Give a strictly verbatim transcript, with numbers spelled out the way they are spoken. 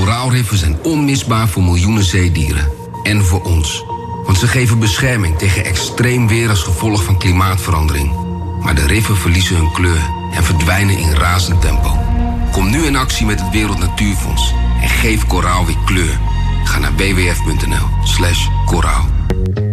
Koraalriffen zijn onmisbaar voor miljoenen zeedieren. En voor ons. Want ze geven bescherming tegen extreem weer als gevolg van klimaatverandering. Maar de riffen verliezen hun kleur en verdwijnen in razend tempo. Kom nu in actie met het Wereld Natuurfonds en geef koraal weer kleur. Ga naar w w f punt n l slash koraal.